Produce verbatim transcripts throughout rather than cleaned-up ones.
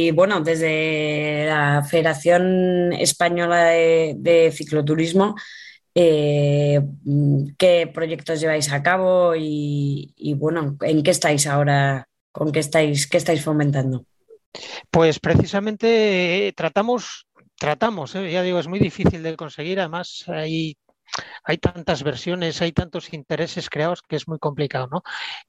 Y bueno, desde la Federación Española de, de Cicloturismo, eh, ¿qué proyectos lleváis a cabo y, y, bueno, en qué estáis ahora? ¿Con qué estáis, qué estáis fomentando? Pues precisamente eh, tratamos, tratamos, eh, ya digo, es muy difícil de conseguir. Además, hay, hay tantas versiones, hay tantos intereses creados que es muy complicado, ¿no?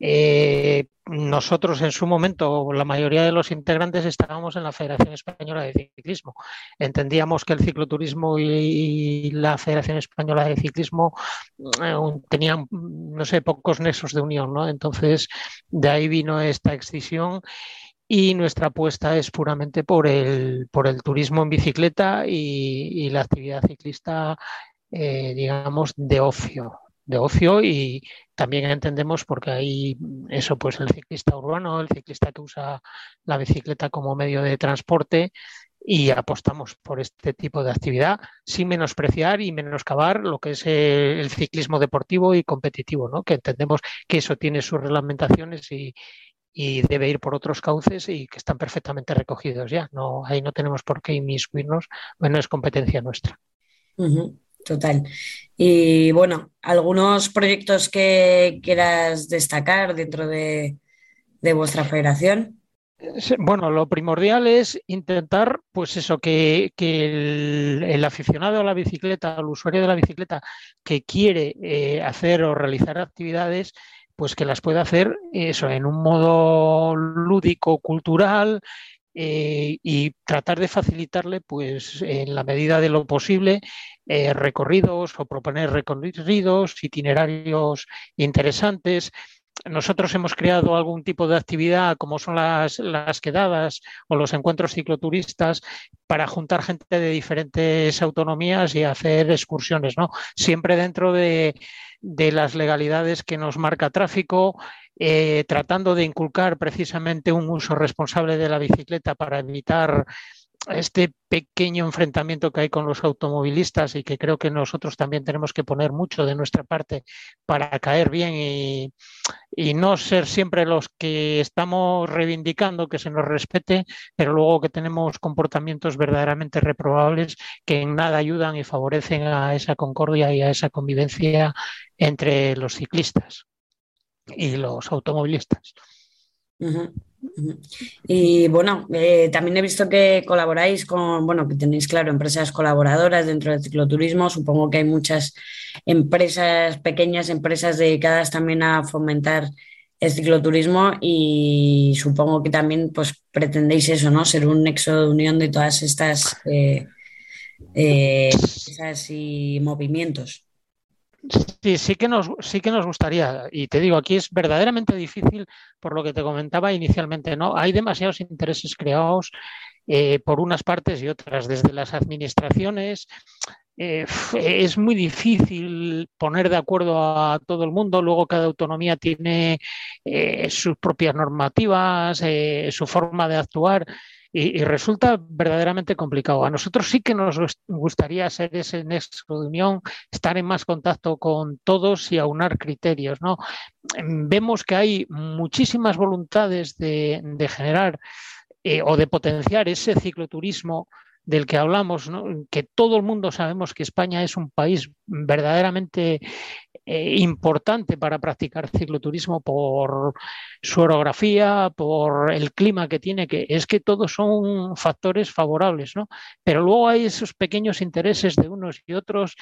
Eh, nosotros en su momento, la mayoría de los integrantes estábamos en la Federación Española de Ciclismo. Entendíamos que el cicloturismo y la Federación Española de Ciclismo eh, tenían, no sé, pocos nexos de unión, ¿no? Entonces, de ahí vino esta excisión y nuestra apuesta es puramente por el, por el turismo en bicicleta y, y la actividad ciclista, eh, digamos, de ocio. De ocio y también entendemos porque hay eso, pues el ciclista urbano, el ciclista que usa la bicicleta como medio de transporte y apostamos por este tipo de actividad sin menospreciar y menoscabar lo que es eh, el ciclismo deportivo y competitivo, ¿no? Que entendemos que eso tiene sus reglamentaciones y, y debe ir por otros cauces y que están perfectamente recogidos ya. No, ahí no tenemos por qué inmiscuirnos, bueno, es competencia nuestra. Ujú, total. Y bueno, ¿algunos proyectos que quieras destacar dentro de, de vuestra federación? Bueno, lo primordial es intentar, pues eso, que, que el, el, aficionado a la bicicleta, el usuario de la bicicleta que quiere eh, hacer o realizar actividades, pues que las pueda hacer eso en un modo lúdico, cultural, eh, y tratar de facilitarle, pues en la medida de lo posible, eh, recorridos o proponer recorridos, itinerarios interesantes. Nosotros hemos creado algún tipo de actividad como son las, las quedadas o los encuentros cicloturistas para juntar gente de diferentes autonomías y hacer excursiones, ¿no? Siempre dentro de, de las legalidades que nos marca tráfico, eh, tratando de inculcar precisamente un uso responsable de la bicicleta para evitar este pequeño enfrentamiento que hay con los automovilistas y que creo que nosotros también tenemos que poner mucho de nuestra parte para caer bien y, y no ser siempre los que estamos reivindicando que se nos respete, pero luego que tenemos comportamientos verdaderamente reprobables que en nada ayudan y favorecen a esa concordia y a esa convivencia entre los ciclistas y los automovilistas. Ujú, ujú. Y bueno, eh, también he visto que colaboráis con, bueno, que tenéis, claro, empresas colaboradoras dentro del cicloturismo. Supongo que hay muchas empresas, pequeñas empresas dedicadas también a fomentar el cicloturismo y supongo que también pues pretendéis eso, ¿no? Ser un nexo de unión de todas estas eh, eh, empresas y movimientos. Sí, sí que nos, sí que nos gustaría, y te digo, aquí es verdaderamente difícil por lo que te comentaba inicialmente, ¿no? Hay demasiados intereses creados eh, por unas partes y otras, desde las administraciones. Eh, es muy difícil poner de acuerdo a todo el mundo, luego cada autonomía tiene eh, sus propias normativas, eh, su forma de actuar. Y, y, resulta verdaderamente complicado. A nosotros sí que nos gustaría ser ese nexo de unión, estar en más contacto con todos y aunar criterios, ¿no? Vemos que hay muchísimas voluntades de, de generar eh, o de potenciar ese cicloturismo del que hablamos, ¿no? Que todo el mundo sabemos que España es un país verdaderamente eh, importante para practicar cicloturismo por su orografía, por el clima que tiene, que es que todos son factores favorables, ¿no? Pero luego hay esos pequeños intereses de unos y otros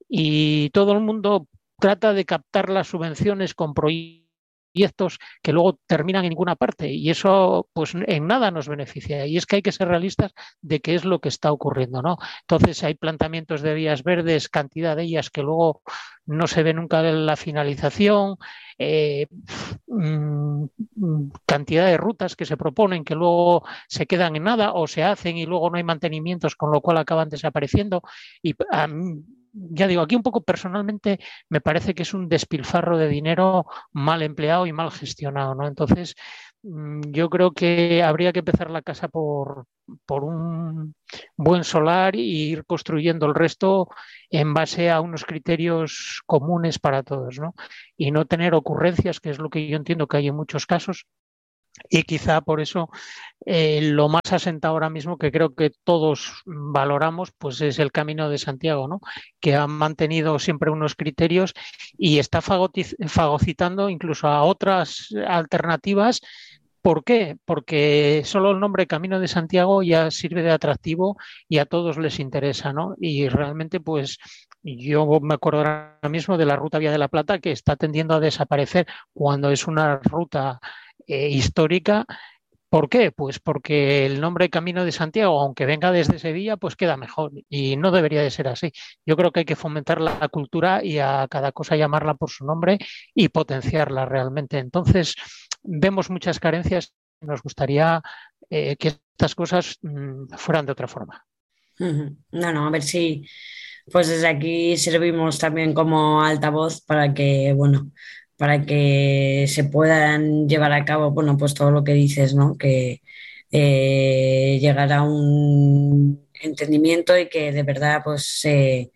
y todo el mundo trata de captar las subvenciones con proyectos proyectos que luego terminan en ninguna parte y eso pues en nada nos beneficia y es que hay que ser realistas de qué es lo que está ocurriendo, ¿no? Entonces hay planteamientos de vías verdes, cantidad de ellas que luego no se ve nunca en la finalización, eh, mmm, cantidad de rutas que se proponen que luego se quedan en nada o se hacen y luego no hay mantenimientos con lo cual acaban desapareciendo y a mí, ya digo, aquí un poco personalmente me parece que es un despilfarro de dinero mal empleado y mal gestionado, ¿no? Entonces, yo creo que habría que empezar la casa por, por un buen solar e ir construyendo el resto en base a unos criterios comunes para todos, ¿no? Y no tener ocurrencias, que es lo que yo entiendo que hay en muchos casos, Y quizá por eso eh, lo más asentado ahora mismo, que creo que todos valoramos, pues es el Camino de Santiago, ¿no? Que ha mantenido siempre unos criterios y está fagotiz- fagocitando incluso a otras alternativas. ¿Por qué? Porque solo el nombre Camino de Santiago ya sirve de atractivo y a todos les interesa, ¿no? Y realmente, pues yo me acuerdo ahora mismo de la ruta Vía de la Plata, que está tendiendo a desaparecer cuando es una ruta eh, histórica. ¿Por qué? Pues porque el nombre Camino de Santiago, aunque venga desde Sevilla, pues queda mejor y no debería de ser así. Yo creo que hay que fomentar la cultura y a cada cosa llamarla por su nombre y potenciarla realmente. Entonces, vemos muchas carencias y nos gustaría eh, que estas cosas mm, fueran de otra forma. Ujú. No, no, a ver si pues desde aquí servimos también como altavoz para que, bueno, para que se puedan llevar a cabo, bueno, pues todo lo que dices, ¿no? Que eh, llegar a un entendimiento y que de verdad pues se,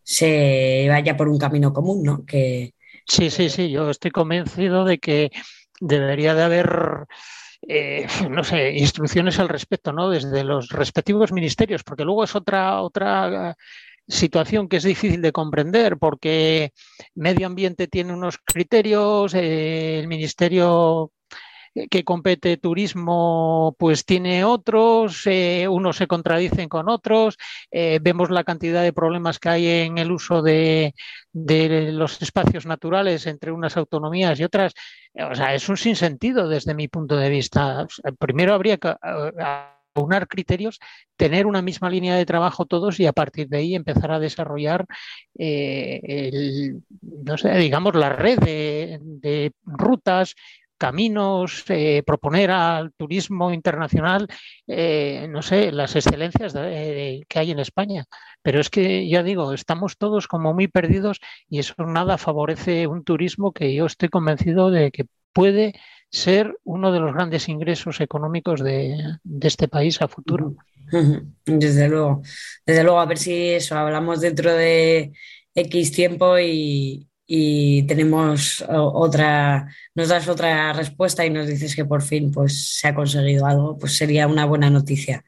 se vaya por un camino común, ¿no? Que, Sí, sí, sí, yo estoy convencido de que debería de haber eh, no sé, instrucciones al respecto, ¿no? Desde los respectivos ministerios, porque luego es otra, otra situación que es difícil de comprender, porque medio ambiente tiene unos criterios, eh, el ministerio que compete turismo pues tiene otros, eh, unos se contradicen con otros, eh, vemos la cantidad de problemas que hay en el uso de, de, los espacios naturales entre unas autonomías y otras. O sea, es un sinsentido desde mi punto de vista. Primero habría que aunar criterios, tener una misma línea de trabajo todos y a partir de ahí empezar a desarrollar, eh, el, no sé, digamos, la red de, de rutas, caminos, eh, proponer al turismo internacional, eh, no sé, las excelencias de, de, que hay en España. Pero es que, ya digo, estamos todos como muy perdidos y eso nada favorece un turismo que yo estoy convencido de que puede ser uno de los grandes ingresos económicos de, de este país a futuro. ujú, ujú, desde luego, desde luego, a ver si eso, hablamos dentro de X tiempo y, y tenemos o- otra, nos das otra respuesta y nos dices que por fin pues se ha conseguido algo, pues sería una buena noticia.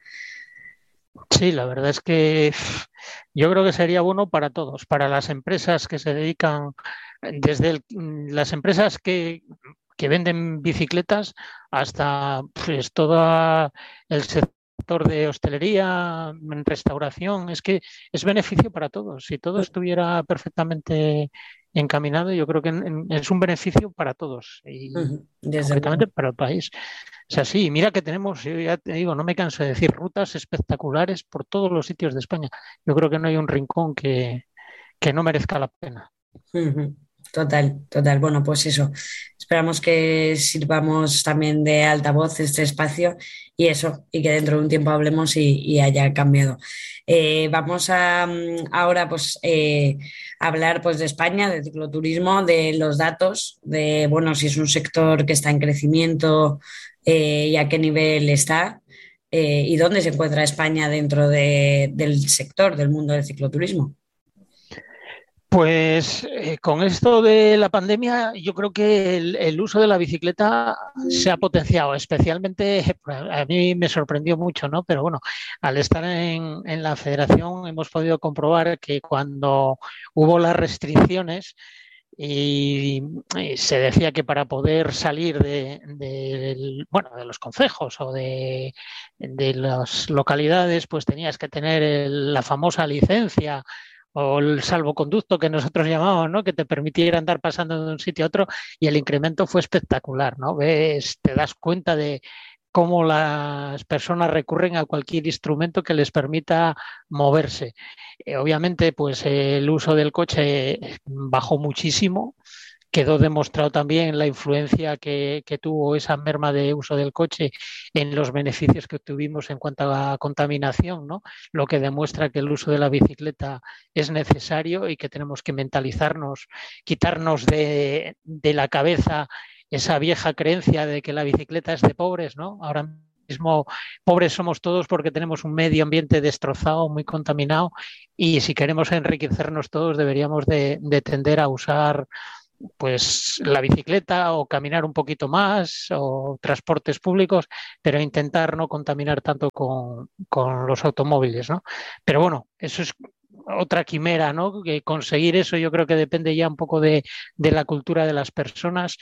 Sí, la verdad es que pff, yo creo que sería bueno para todos, para las empresas que se dedican, desde el- las empresas que, que venden bicicletas hasta pues, todo el sector de hostelería, restauración. Es que es beneficio para todos. Si todo estuviera perfectamente encaminado, yo creo que en- en- es un beneficio para todos y Ujú, desde luego. concretamente para el país. O sea, sí, mira que tenemos, yo ya te digo, no me canso de decir, rutas espectaculares por todos los sitios de España. Yo creo que no hay un rincón que, que no merezca la pena. Ujú, total, total. Bueno, pues eso. Esperamos que sirvamos también de altavoz este espacio y eso, y que dentro de un tiempo hablemos y, y haya cambiado. Eh, vamos a mm, ahora pues eh, hablar pues de España, de cicloturismo, de los datos, de bueno, si es un sector que está en crecimiento eh, y a qué nivel está eh, y dónde se encuentra España dentro de- del sector del mundo del cicloturismo. Pues eh, con esto de la pandemia, yo creo que el, el uso de la bicicleta se ha potenciado, especialmente a mí me sorprendió mucho, ¿no? Pero bueno, al estar en, en la federación hemos podido comprobar que cuando hubo las restricciones, y, y se decía que para poder salir de, de, bueno, de los concejos o de, de, las localidades, pues tenías que tener el, la famosa licencia o el salvoconducto que nosotros llamamos, ¿no? Que te permitiera andar pasando de un sitio a otro y el incremento fue espectacular, ¿no? Ves, te das cuenta de cómo las personas recurren a cualquier instrumento que les permita moverse. Eh, obviamente, pues eh, el uso del coche bajó muchísimo. Quedó demostrado también la influencia que, que, tuvo esa merma de uso del coche en los beneficios que tuvimos en cuanto a contaminación, ¿no? Lo que demuestra que el uso de la bicicleta es necesario y que tenemos que mentalizarnos, quitarnos de, de la cabeza esa vieja creencia de que la bicicleta es de pobres, ¿no? Ahora mismo pobres somos todos porque tenemos un medio ambiente destrozado, muy contaminado y si queremos enriquecernos todos deberíamos de, de tender a usar pues la bicicleta o caminar un poquito más o transportes públicos, pero intentar no contaminar tanto con, con los automóviles, ¿no? Pero bueno, eso es otra quimera, ¿no? Que conseguir eso yo creo que depende ya un poco de, de la cultura de las personas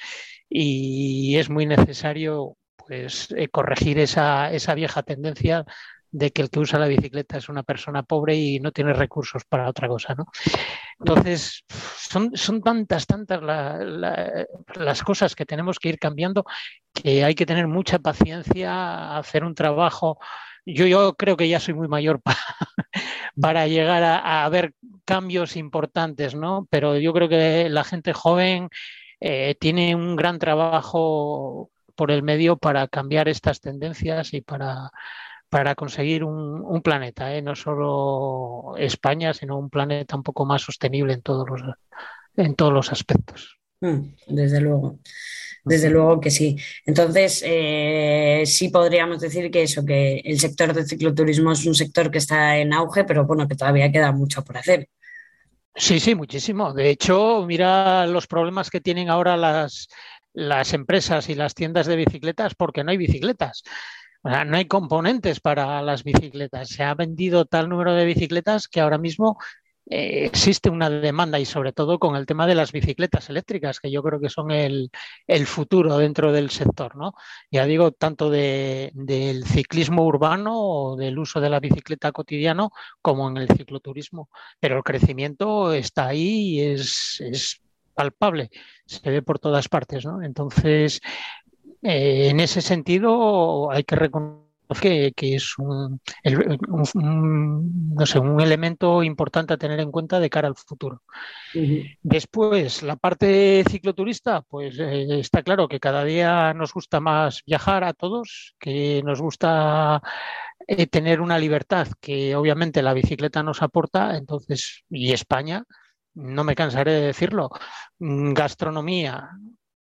y es muy necesario pues eh, corregir esa, esa vieja tendencia de que el que usa la bicicleta es una persona pobre y no tiene recursos para otra cosa, ¿no? Entonces, son, son tantas, tantas la, la, las cosas que tenemos que ir cambiando que hay que tener mucha paciencia, hacer un trabajo. Yo, yo creo que ya soy muy mayor para, para llegar a, a ver cambios importantes, ¿no? Pero yo creo que la gente joven eh, tiene un gran trabajo por el medio para cambiar estas tendencias y para para conseguir un, un planeta, ¿eh? No solo España, sino un planeta un poco más sostenible en todos los, en todos los aspectos. Mm, desde luego, desde luego que sí. Entonces, eh, sí podríamos decir que eso, que el sector del cicloturismo es un sector que está en auge, pero bueno, que todavía queda mucho por hacer. Sí, sí, muchísimo. De hecho, mira los problemas que tienen ahora las, las empresas y las tiendas de bicicletas porque no hay bicicletas. O sea, no hay componentes para las bicicletas. Se ha vendido tal número de bicicletas que ahora mismo eh, existe una demanda y sobre todo con el tema de las bicicletas eléctricas, que yo creo que son el, el futuro dentro del sector, ¿no? Ya digo, tanto de, del ciclismo urbano o del uso de la bicicleta cotidiano como en el cicloturismo. Pero el crecimiento está ahí y es, es palpable, se ve por todas partes, ¿no? Entonces, eh, en ese sentido, hay que reconocer que, que es un, el, un, un, no sé, un elemento importante a tener en cuenta de cara al futuro. Uh -huh. Después, la parte cicloturista, pues eh, está claro que cada día nos gusta más viajar a todos, que nos gusta eh, tener una libertad que obviamente la bicicleta nos aporta, entonces, y España, no me cansaré de decirlo, gastronomía,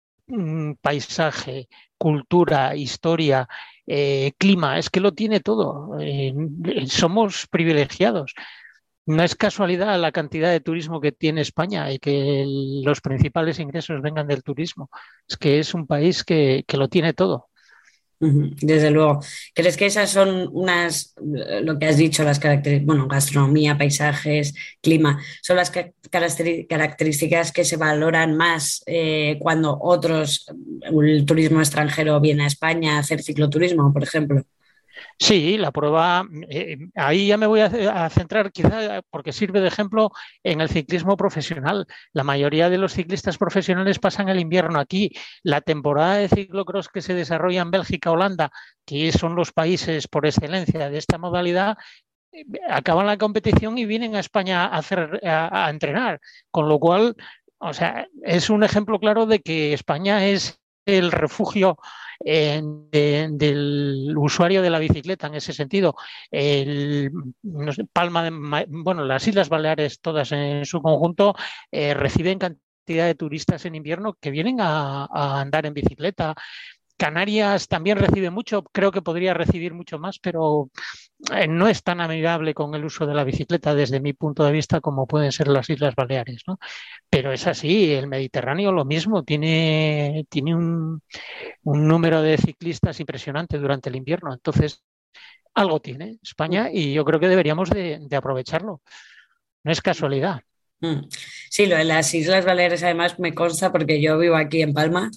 paisaje, cultura, historia, eh, clima, es que lo tiene todo. Eh, somos privilegiados. No es casualidad la cantidad de turismo que tiene España y que el, los principales ingresos vengan del turismo. Es que es un país que, que lo tiene todo. Desde luego. ¿Crees que esas son unas, lo que has dicho, las características, bueno, gastronomía, paisajes, clima, son las características que se valoran más eh, cuando otros, el turismo extranjero viene a España a hacer cicloturismo, por ejemplo? Sí, la prueba, eh, ahí ya me voy a, a, centrar quizá porque sirve de ejemplo en el ciclismo profesional. La mayoría de los ciclistas profesionales pasan el invierno aquí. La temporada de ciclocross que se desarrolla en Bélgica, Holanda, que son los países por excelencia de esta modalidad, eh, acaban la competición y vienen a España a, hacer, a, a entrenar. Con lo cual, o sea, es un ejemplo claro de que España es el refugio eh, de, del usuario de la bicicleta en ese sentido. El, no sé, Palma de, bueno, las Islas Baleares todas en su conjunto eh, reciben cantidad de turistas en invierno que vienen a, a andar en bicicleta. Canarias también recibe mucho, creo que podría recibir mucho más, pero no es tan amigable con el uso de la bicicleta desde mi punto de vista como pueden ser las Islas Baleares, ¿no? Pero es así, el Mediterráneo lo mismo, tiene, tiene un, un número de ciclistas impresionante durante el invierno, entonces algo tiene España y yo creo que deberíamos de, de aprovecharlo, no es casualidad. Sí, lo de las Islas Baleares además me consta porque yo vivo aquí en Palma.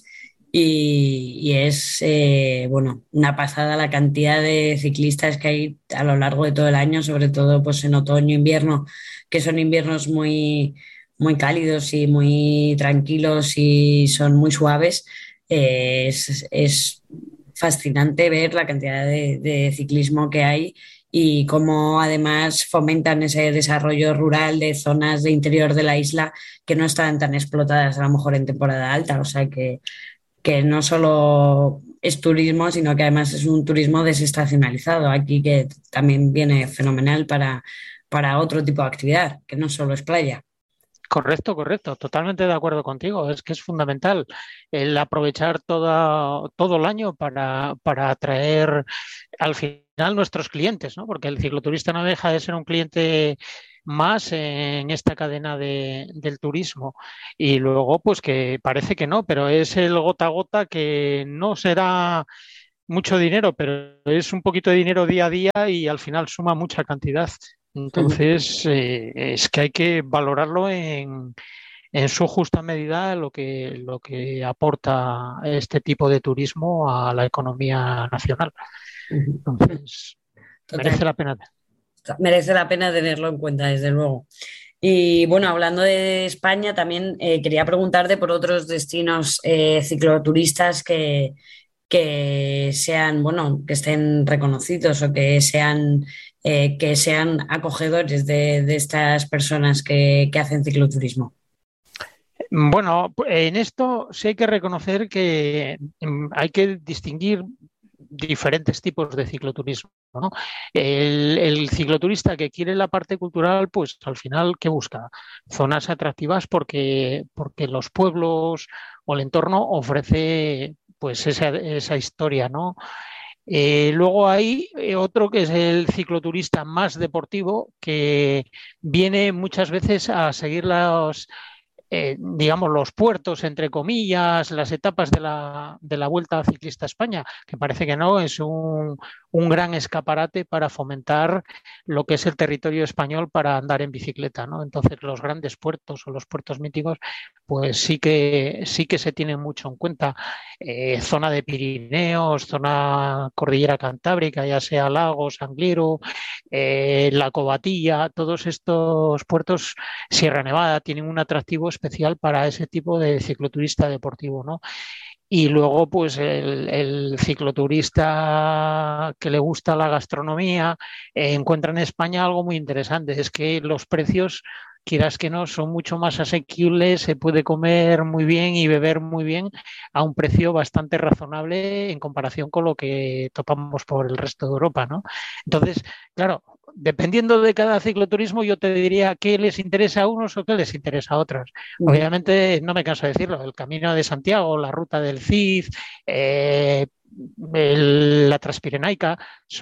Y, y es, eh, bueno, una pasada la cantidad de ciclistas que hay a lo largo de todo el año, sobre todo pues en otoño, invierno, que son inviernos muy, muy cálidos y muy tranquilos y son muy suaves. Eh, es, es fascinante ver la cantidad de, de ciclismo que hay y cómo además fomentan ese desarrollo rural de zonas de interior de la isla que no están tan explotadas a lo mejor en temporada alta. O sea que que no solo es turismo, sino que además es un turismo desestacionalizado aquí que también viene fenomenal para, para otro tipo de actividad, que no solo es playa. Correcto, correcto, totalmente de acuerdo contigo. Es que es fundamental el aprovechar toda, todo el año para, para atraer al final nuestros clientes, ¿no? Porque el cicloturista no deja de ser un cliente más en esta cadena de, del turismo. Y luego, pues que parece que no, pero es el gota a gota que no será mucho dinero, pero es un poquito de dinero día a día y al final suma mucha cantidad. Entonces, eh, es que hay que valorarlo en, en su justa medida lo que, lo que aporta este tipo de turismo a la economía nacional. Entonces, Total, merece la pena. merece la pena tenerlo en cuenta, desde luego. Y bueno, hablando de España, también eh, quería preguntarte por otros destinos eh, cicloturistas que, que sean, bueno, que estén reconocidos o que sean, eh, que sean acogedores de, de estas personas que, que hacen cicloturismo. Bueno, en esto sí hay que reconocer que mm, hay que distinguir diferentes tipos de cicloturismo, ¿no? El, el cicloturista que quiere la parte cultural, pues al final, ¿qué busca? Zonas atractivas porque, porque los pueblos o el entorno ofrece pues esa, esa historia, ¿no? Eh, luego hay eh, otro que es el cicloturista más deportivo, que viene muchas veces a seguir los, eh, digamos, los puertos, entre comillas, las etapas de la, de la Vuelta Ciclista a España, que parece que no, es un, un gran escaparate para fomentar lo que es el territorio español para andar en bicicleta, ¿no? Entonces, los grandes puertos o los puertos míticos, pues sí que, sí que se tienen mucho en cuenta. Eh, zona de Pirineos, zona Cordillera Cantábrica, ya sea Lagos, Angliru, eh, La Cobatilla, todos estos puertos, Sierra Nevada, tienen un atractivo especial para ese tipo de cicloturista deportivo, ¿no? Y luego, pues el, el cicloturista que le gusta la gastronomía eh, encuentra en España algo muy interesante, es que los precios, quieras que no, son mucho más asequibles, se puede comer muy bien y beber muy bien a un precio bastante razonable en comparación con lo que topamos por el resto de Europa, ¿no? Entonces, claro, dependiendo de cada cicloturismo, yo te diría qué les interesa a unos o qué les interesa a otros. Ujú. Obviamente, no me canso de decirlo, el Camino de Santiago, la ruta del Cid, eh, el, la Transpirenaica,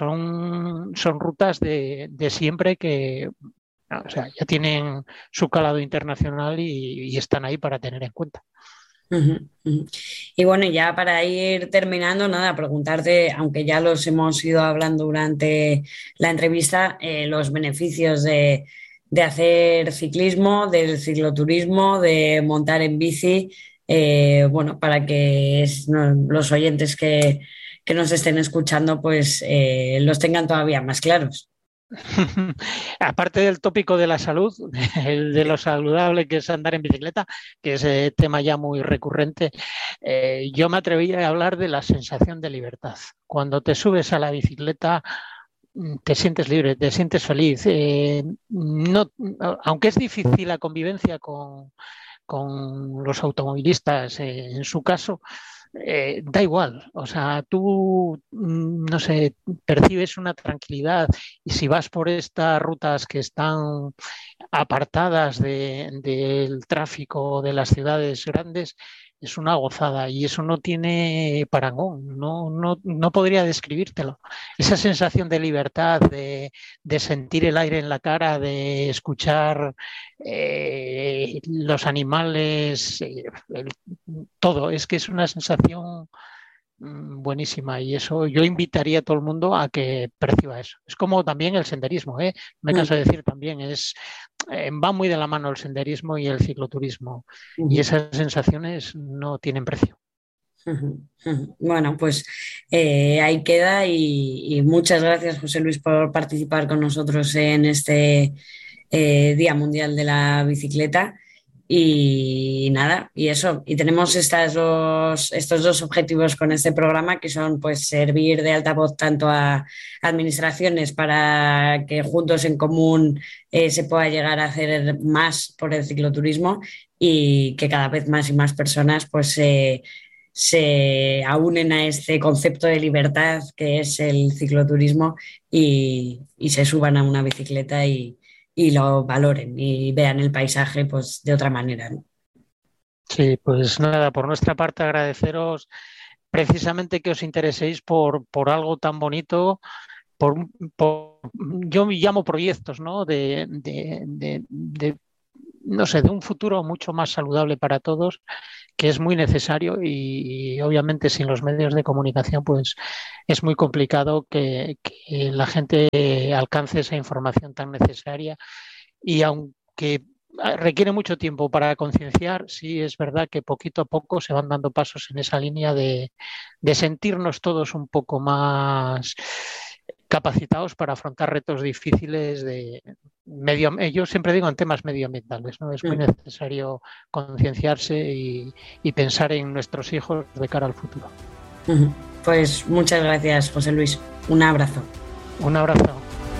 son, son rutas de, de siempre que, o sea, ya tienen su calado internacional y, y están ahí para tener en cuenta. Ujú, ujú. Y bueno, ya para ir terminando, nada, preguntarte, aunque ya los hemos ido hablando durante la entrevista, eh, los beneficios de, de hacer ciclismo, del cicloturismo, de montar en bici, eh, bueno, para que es- no, los oyentes que, que nos estén escuchando, pues eh, los tengan todavía más claros. Aparte del tópico de la salud, el de lo saludable que es andar en bicicleta, que es eh, tema ya muy recurrente, eh, yo me atreví a hablar de la sensación de libertad. Cuando te subes a la bicicleta, mm, te sientes libre, te sientes feliz. Eh, no, aunque es difícil la convivencia con, con los automovilistas, eh, en su caso, eh, da igual, o sea, tú, mm, no sé, percibes una tranquilidad y si vas por estas rutas que están apartadas de- del tráfico de las ciudades grandes, es una gozada y eso no tiene parangón, no, no, no podría describírtelo. Esa sensación de libertad, de, de sentir el aire en la cara, de escuchar eh, los animales, eh, el- todo, es que es una sensación mm, buenísima y eso yo invitaría a todo el mundo a que perciba eso. Es como también el senderismo, ¿eh? Me canso de decir también, es, eh, va muy de la mano el senderismo y el cicloturismo y Ujú. esas sensaciones no tienen precio. Ujú, ujú. Bueno, pues eh, ahí queda y, y muchas gracias, José Luis, por participar con nosotros en este eh, Día Mundial de la Bicicleta. Y nada, y eso, y tenemos estas dos, estos dos objetivos con este programa que son pues servir de altavoz tanto a administraciones para que juntos en común eh, se pueda llegar a hacer más por el cicloturismo y que cada vez más y más personas pues eh, se aunen a este concepto de libertad que es el cicloturismo y, y se suban a una bicicleta y, y lo valoren y vean el paisaje pues de otra manera, ¿no? Sí, pues nada, por nuestra parte agradeceros precisamente que os intereséis por, por algo tan bonito, por, un- por- yo me llamo proyectos, ¿no? De, de, de- de, no sé, de un futuro mucho más saludable para todos, que es muy necesario y, y obviamente sin los medios de comunicación, pues es muy complicado que, que la gente alcance esa información tan necesaria y aunque requiere mucho tiempo para concienciar, sí es verdad que poquito a poco se van dando pasos en esa línea de, de sentirnos todos un poco más capacitados para afrontar retos difíciles de medio, yo siempre digo en temas medioambientales, ¿no? Es muy Mm. necesario concienciarse y, y pensar en nuestros hijos de cara al futuro. Ujú. Pues muchas gracias, José Luis. Un abrazo. Un abrazo.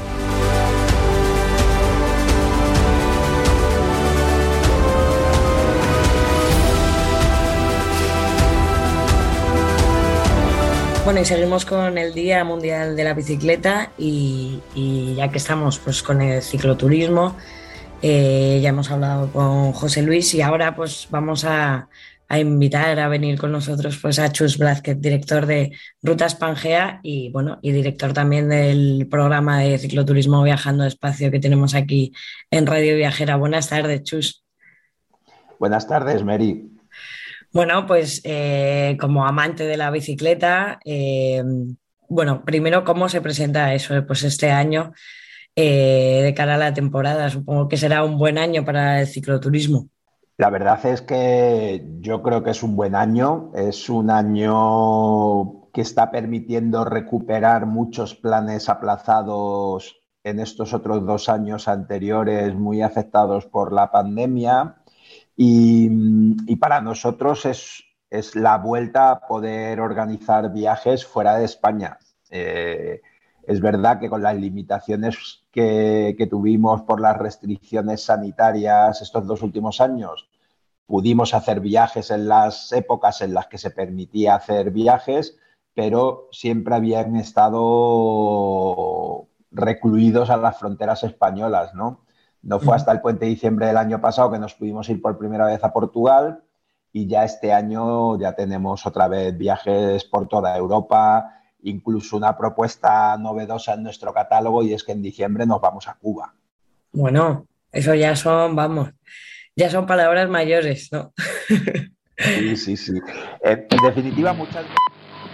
Bueno, y seguimos con el Día Mundial de la Bicicleta y, y ya que estamos pues con el cicloturismo, eh, ya hemos hablado con José Luis y ahora pues vamos a, a invitar a venir con nosotros pues a Chus Blázquez, director de Rutas Pangea y bueno, y director también del programa de cicloturismo Viajando Despacio que tenemos aquí en Radio Viajera. Buenas tardes, Chus. Buenas tardes, Mary. Bueno, pues eh, como amante de la bicicleta, eh, bueno, primero, ¿cómo se presenta eso? Pues este año, eh, de cara a la temporada, supongo que será un buen año para el cicloturismo. La verdad es que yo creo que es un buen año. Es un año que está permitiendo recuperar muchos planes aplazados en estos otros dos años anteriores, muy afectados por la pandemia. Y, y para nosotros es, es la vuelta a poder organizar viajes fuera de España. Eh, es verdad que con las limitaciones que, que tuvimos por las restricciones sanitarias estos dos últimos años, pudimos hacer viajes en las épocas en las que se permitía hacer viajes, pero siempre habían estado recluidos a las fronteras españolas, ¿no? No fue hasta el puente de diciembre del año pasado que nos pudimos ir por primera vez a Portugal y ya este año ya tenemos otra vez viajes por toda Europa, incluso una propuesta novedosa en nuestro catálogo y es que en diciembre nos vamos a Cuba. Bueno, eso ya son, vamos, ya son palabras mayores, ¿no? Sí, sí, sí. En, en definitiva, muchas veces...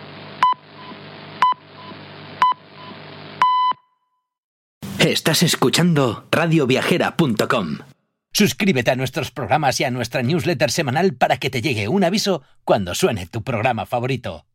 Estás escuchando radio viajera punto com. Suscríbete a nuestros programas y a nuestra newsletter semanal para que te llegue un aviso cuando suene tu programa favorito.